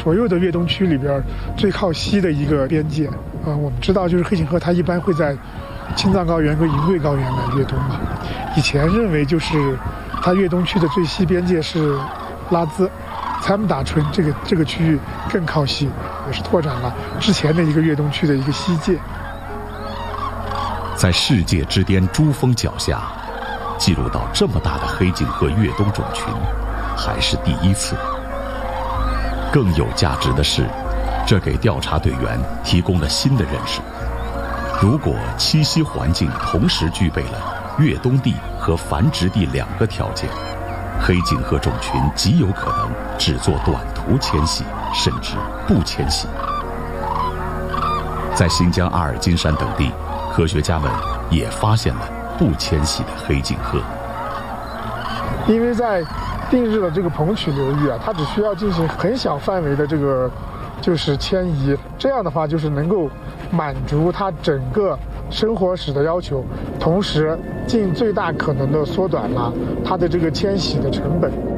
所有的越冬区里边最靠西的一个边界。我们知道，就是黑颈鹤它一般会在青藏高原和银贵高原来越冬嘛。以前认为就是它越冬区的最西边界是拉孜、参木达春这个区域更靠西，也是拓展了之前的一个越冬区的一个西界。 在世界之巅珠峰脚下，记录到这么大的黑颈鹤越冬种群，还是第一次。更有价值的是，这给调查队员提供了新的认识。如果栖息环境同时具备了越冬地和繁殖地2个条件，黑颈鹤种群极有可能只做短途迁徙，甚至不迁徙。在新疆阿尔金山等地，科学家们也发现了不迁徙的黑颈鹤。 因为在定日的这个棚曲流域它只需要进行很小范围的这个就是迁移，这样的话就是能够满足它整个生活史的要求，同时尽最大可能的缩短了它的这个迁徙的成本。